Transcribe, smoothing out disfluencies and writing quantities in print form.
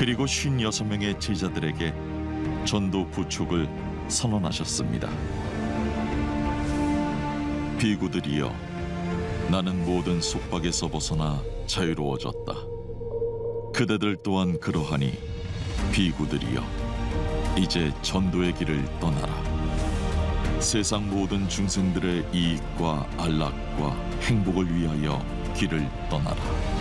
그리고 56명의 제자들에게 전도 부축을 선언하셨습니다. 비구들이여, 나는 모든 속박에서 벗어나 자유로워졌다. 그대들 또한 그러하니 비구들이여, 이제 전도의 길을 떠나라. 세상 모든 중생들의 이익과 안락과 행복을 위하여 길을 떠나라.